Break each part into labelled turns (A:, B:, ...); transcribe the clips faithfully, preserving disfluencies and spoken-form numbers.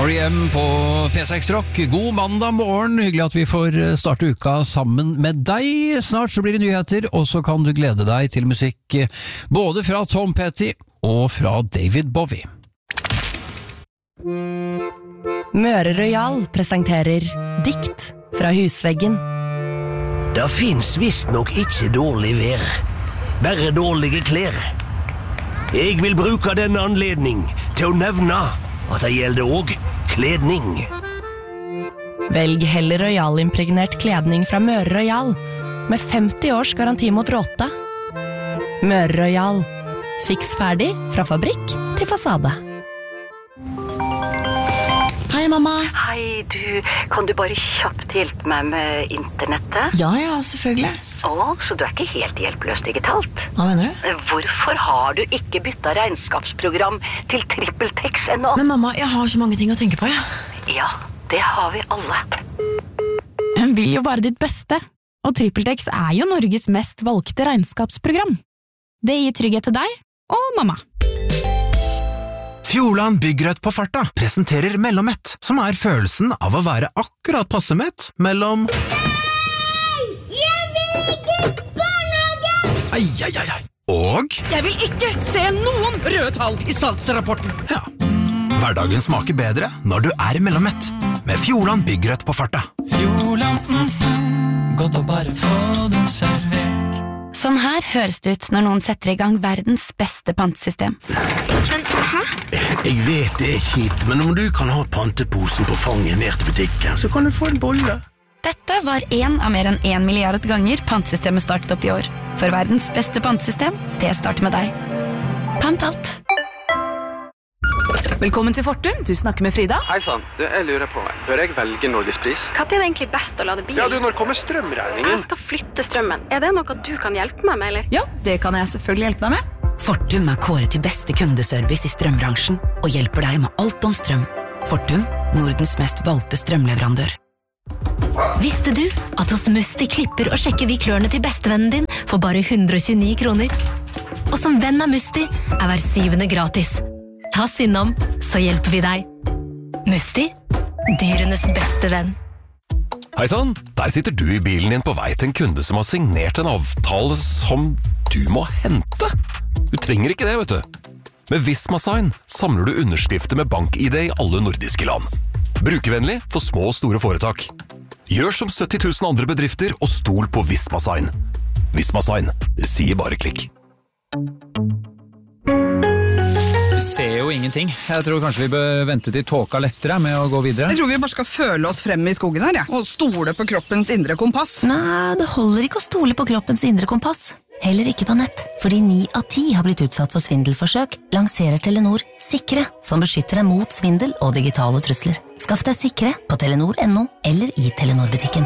A: R E M på P seks Rock. God mandag morgen, hyggelig at vi får starte uka sammen med deg. Snart så blir det nyheter, og så kan du glede deg til musikk både fra Tom Petty og fra David Bowie.
B: Møre Royal presenterer Dikt fra husveggen.
C: Det finns visst nok ikke dårlig vær, bare dårlige klær. Jeg vil bruke denne anledning til å nevne at det gjelder også kledning.
B: Velg heller Royal-impregnert kledning fra Møre Royal, med femti års garanti mot råte. Møre Royal. Fiks ferdig fra fabrikk til fasade.
D: Hei, mamma.
E: Hei, du. Kan du bare kjapt hjelpe meg med internettet?
D: Ja, ja, selvfølgelig.
E: Å, så du er ikke helt hjelpeløs digitalt?
D: Hva mener du?
E: Hvorfor har du ikke byttet regnskapsprogram til TrippelTex ennå?
D: Men mamma, jeg har så mange ting å tenke på, ja.
E: Ja, det har vi alle.
F: Hun vil jo bare ditt beste, og TrippelTex er jo Norges mest valgte regnskapsprogram. Det gir trygghet til deg og mamma.
G: Fjordland Byggrødt på farta presenterer Mellomett, som er følelsen av å være akkurat passemett mellom...
H: Nei! Jeg vil ikke barnehage!
G: Ai, ai, ai, ai. Og...
I: Jeg vil ikke se noen røde tall i salgsrapporten.
G: Ja. Hverdagen smaker bedre når du er Mellomett, med Fjordland Byggrødt på farta.
J: Fjordland, mm, godt å bare få det servert.
K: Sånn her høres det ut når noen setter i gang verdens beste pantesystem.
H: Men, hæ?
C: Jeg vet det er kjipt, men om du kan ha panteposen på fanget ned til butikken, så kan du få en bolle.
K: Dette var en av mer enn en milliard ganger pantesystemet startet opp i år. For verdens beste pantesystem, det starter med deg. Pant alt.
L: Velkommen til Fortum, du snakker med Frida.
M: Hei sann, du, jeg lurer på, bør jeg velge Norgespris?
N: Hva er det egentlig best å lade bil?
M: Ja, du, når kommer strømregningen?
N: Jeg skal flytte strømmen. Er det noe du kan hjelpe meg med, eller?
L: Ja, det kan jeg selvfølgelig hjelpe deg med.
O: Fortum er kåret til beste kundeservice i strømbransjen og hjelper deg med alt om strøm. Fortum, Nordens mest valgte strømleverandør.
P: Visste du at hos Musti klipper og sjekker vi klørne til bestevennen din for bare hundre og tjueni kroner? Og som venn av Musti er hver syvende gratis. Ta oss innom, så hjelper vi deg. Musti, dyrenes beste venn.
Q: Hei sann, der sitter du i bilen din på vei til en kunde som har signert en avtale som du må hente. Du trenger ikke det, vet du. Med Visma-sign samler du underskrifter med bank-I D i alle nordiske land. Brukervennlig for små og store foretak. Gjør som sytti tusen andre bedrifter og stol på Visma-sign. Visma-sign, det sier bare klikk.
R: Vi ser jo ingenting. Jeg tror kanskje vi bør vente til tåka lettere med å gå videre.
S: Jeg tror vi bare skal føle oss frem i skogen her, ja. Og stole på kroppens indre kompass.
P: Nei, det holder ikke å stole på kroppens indre kompass. Heller ikke på nett, fordi ni av ti har blitt utsatt for svindelforsøk, lanserer Telenor Sikre, som beskytter deg mot svindel og digitale trusler. Skaff deg Sikre på telenor punktum no eller i Telenor-butikken.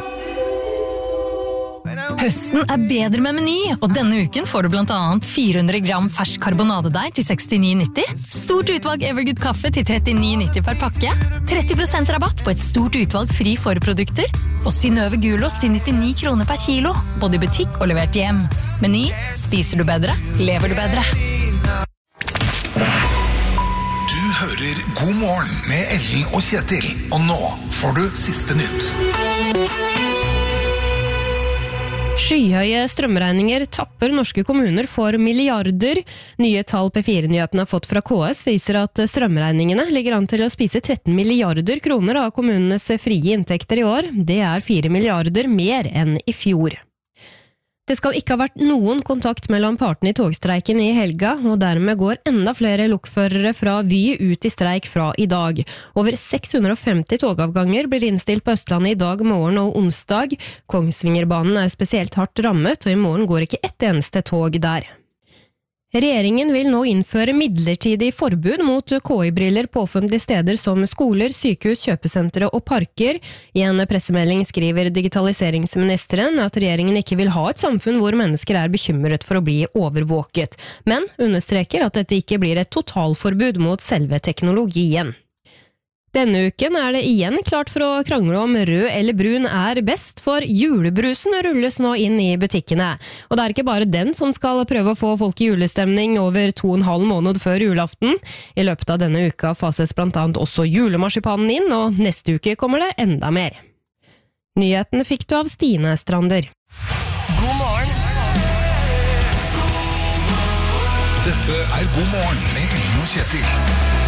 F: Høsten er bedre med Meny, og denne uken får du blant annet fire hundre gram fersk karbonadedeig til sekstini nitti, stort utvalg Evergood kaffe til trettini nitti per pakke, tretti prosent rabatt på et stort utvalg fri forprodukter, og Synnøve gulost til nittini kroner per kilo, både i butikk og levert hjem. Meny, spiser du bedre, lever du bedre.
T: Du hører God morgen med Ellen og Kjetil, og nå får du siste nytt.
U: Skyhøye strømregninger tapper norske kommuner for milliarder. Nye tall P fire-nyhetene har fått fra K S viser at strømregningene ligger an til å spise tretten milliarder kroner av kommunenes frie inntekter i år. Det er fire milliarder mer enn i fjor. Det skal ikke ha vært noen kontakt mellom partene i togstreiken i helga, og dermed går enda flere lokførere fra Vy ut i streik fra i dag. Over seks hundre og femti togavganger blir innstilt på Østlandet i dag, morgen og onsdag. Kongsvingerbanen er spesielt hardt rammet, og i morgen går ikke ett eneste tog der. Regjeringen vil nå innføre midlertidig forbud mot K I-briller på offentlige steder som skoler, sykehus, kjøpesentre og parker. I en pressemelding skriver digitaliseringsministeren at regjeringen ikke vil ha et samfunn hvor mennesker er bekymret for å bli overvåket, men understreker at dette ikke blir et totalforbud mot selve teknologien. Denne uken er det igjen klart for å krangle om rød eller brun er best, for julebrusen rulles nå inn i butikkene. Og det er ikke bare den som skal prøve å få folk i julestemning over to og en halv måned før julaften. I løpet av denne uka fases blant annet også julemarsipanen inn, og neste uke kommer det enda mer. Nyhetene fikk du av Stine Strander.
T: God morgen. Dette er God morgen med Ellen og Kjetil.